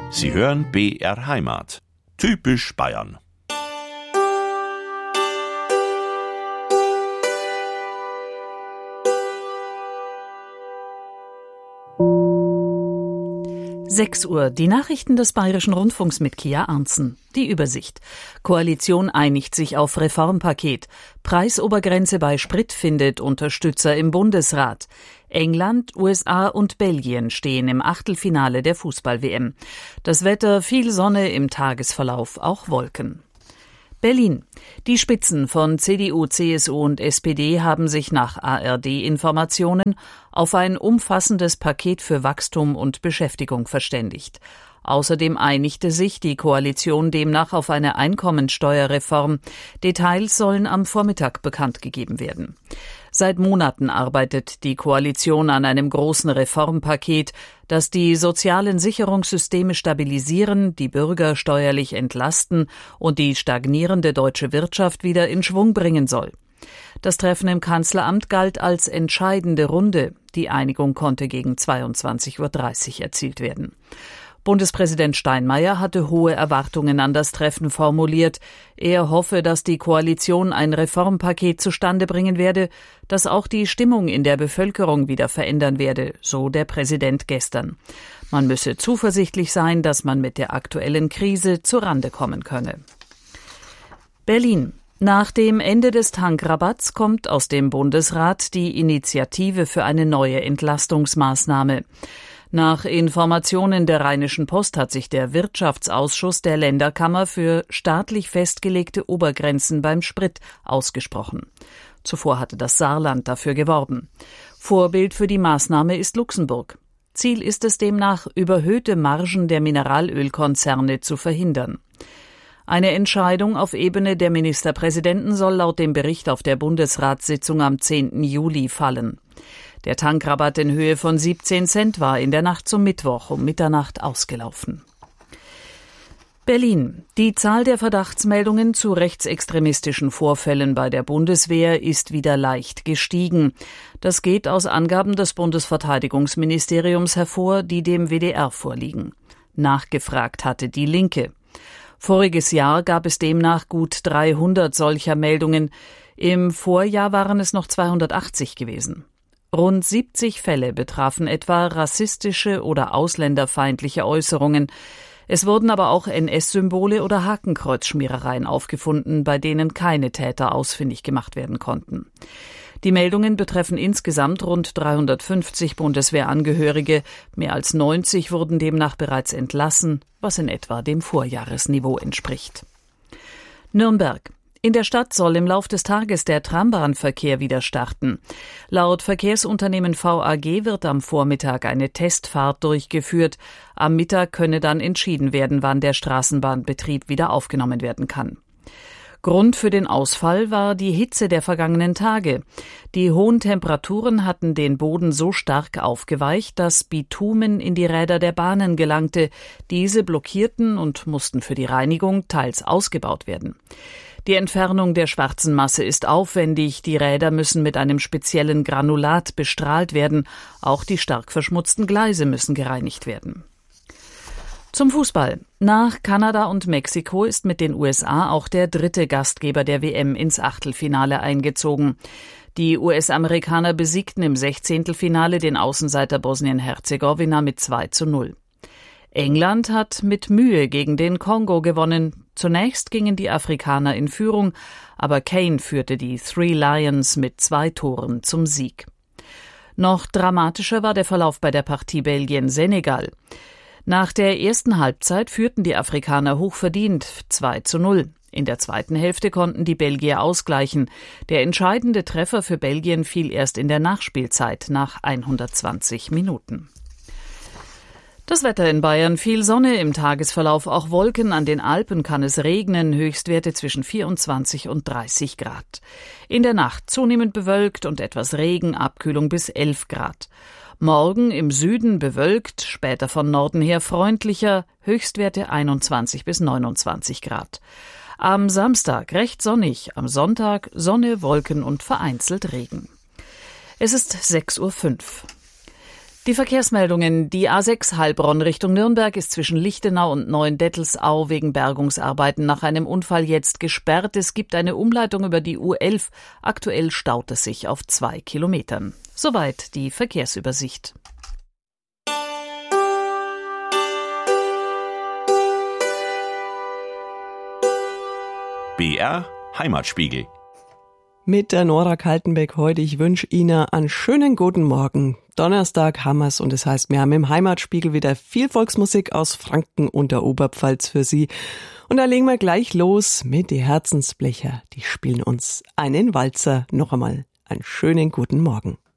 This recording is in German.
Sie hören BR Heimat. Typisch Bayern. Uhr, die Nachrichten des Bayerischen Rundfunks mit Kia Arntzen. Die Übersicht. Koalition einigt sich auf Reformpaket. Preisobergrenze bei Sprit findet Unterstützer im Bundesrat. England, USA und Belgien stehen im Achtelfinale der Fußball-WM. Das Wetter, viel Sonne, im Tagesverlauf auch Wolken. Berlin. Die Spitzen von CDU, CSU und SPD haben sich nach ARD-Informationen auf ein umfassendes Paket für Wachstum und Beschäftigung verständigt. Außerdem einigte sich die Koalition demnach auf eine Einkommensteuerreform. Details sollen am Vormittag bekannt gegeben werden. Seit Monaten arbeitet die Koalition an einem großen Reformpaket, das die sozialen Sicherungssysteme stabilisieren, die Bürger steuerlich entlasten und die stagnierende deutsche Wirtschaft wieder in Schwung bringen soll. Das Treffen im Kanzleramt galt als entscheidende Runde. Die Einigung konnte gegen 22:30 Uhr erzielt werden. Bundespräsident Steinmeier hatte hohe Erwartungen an das Treffen formuliert. Er hoffe, dass die Koalition ein Reformpaket zustande bringen werde, das auch die Stimmung in der Bevölkerung wieder verändern werde, so der Präsident gestern. Man müsse zuversichtlich sein, dass man mit der aktuellen Krise zurande kommen könne. Berlin. Nach dem Ende des Tankrabatts kommt aus dem Bundesrat die Initiative für eine neue Entlastungsmaßnahme. Nach Informationen der Rheinischen Post hat sich der Wirtschaftsausschuss der Länderkammer für staatlich festgelegte Obergrenzen beim Sprit ausgesprochen. Zuvor hatte das Saarland dafür geworben. Vorbild für die Maßnahme ist Luxemburg. Ziel ist es demnach, überhöhte Margen der Mineralölkonzerne zu verhindern. Eine Entscheidung auf Ebene der Ministerpräsidenten soll laut dem Bericht auf der Bundesratssitzung am 10. Juli fallen. Der Tankrabatt in Höhe von 17 Cent war in der Nacht zum Mittwoch um Mitternacht ausgelaufen. Berlin. Die Zahl der Verdachtsmeldungen zu rechtsextremistischen Vorfällen bei der Bundeswehr ist wieder leicht gestiegen. Das geht aus Angaben des Bundesverteidigungsministeriums hervor, die dem WDR vorliegen. Nachgefragt hatte die Linke. Voriges Jahr gab es demnach gut 300 solcher Meldungen. Im Vorjahr waren es noch 280 gewesen. Rund 70 Fälle betrafen etwa rassistische oder ausländerfeindliche Äußerungen. Es wurden aber auch NS-Symbole oder Hakenkreuzschmierereien aufgefunden, bei denen keine Täter ausfindig gemacht werden konnten. Die Meldungen betreffen insgesamt rund 350 Bundeswehrangehörige. Mehr als 90 wurden demnach bereits entlassen, was in etwa dem Vorjahresniveau entspricht. Nürnberg. In der Stadt soll im Lauf des Tages der Trambahnverkehr wieder starten. Laut Verkehrsunternehmen VAG wird am Vormittag eine Testfahrt durchgeführt. Am Mittag könne dann entschieden werden, wann der Straßenbahnbetrieb wieder aufgenommen werden kann. Grund für den Ausfall war die Hitze der vergangenen Tage. Die hohen Temperaturen hatten den Boden so stark aufgeweicht, dass Bitumen in die Räder der Bahnen gelangte. Diese blockierten und mussten für die Reinigung teils ausgebaut werden. Die Entfernung der schwarzen Masse ist aufwendig. Die Räder müssen mit einem speziellen Granulat bestrahlt werden. Auch die stark verschmutzten Gleise müssen gereinigt werden. Zum Fußball. Nach Kanada und Mexiko ist mit den USA auch der dritte Gastgeber der WM ins Achtelfinale eingezogen. Die US-Amerikaner besiegten im 16. Finale den Außenseiter Bosnien-Herzegowina mit 2:0. England hat mit Mühe gegen den Kongo gewonnen. Zunächst gingen die Afrikaner in Führung, aber Kane führte die Three Lions mit 2 Toren zum Sieg. Noch dramatischer war der Verlauf bei der Partie Belgien-Senegal. Nach der ersten Halbzeit führten die Afrikaner hochverdient 2:0. In der zweiten Hälfte konnten die Belgier ausgleichen. Der entscheidende Treffer für Belgien fiel erst in der Nachspielzeit nach 120 Minuten. Das Wetter in Bayern: viel Sonne, im Tagesverlauf auch Wolken, an den Alpen kann es regnen, Höchstwerte zwischen 24 und 30 Grad. In der Nacht zunehmend bewölkt und etwas Regen, Abkühlung bis 11 Grad. Morgen im Süden bewölkt, später von Norden her freundlicher, Höchstwerte 21 bis 29 Grad. Am Samstag recht sonnig, am Sonntag Sonne, Wolken und vereinzelt Regen. Es ist 6:05 Uhr. Die Verkehrsmeldungen. Die A6 Heilbronn Richtung Nürnberg ist zwischen Lichtenau und Neuendettelsau wegen Bergungsarbeiten nach einem Unfall jetzt gesperrt. Es gibt eine Umleitung über die U11. Aktuell staut es sich auf 2 Kilometern. Soweit die Verkehrsübersicht. BR Heimatspiegel. Mit der Nora Kaltenbeck heute. Ich wünsche Ihnen einen schönen guten Morgen. Donnerstag haben wir's und das heißt, wir haben im Heimatspiegel wieder viel Volksmusik aus Franken und der Oberpfalz für Sie. Und da legen wir gleich los mit die Herzensblecher. Die spielen uns einen Walzer. Noch einmal einen schönen guten Morgen.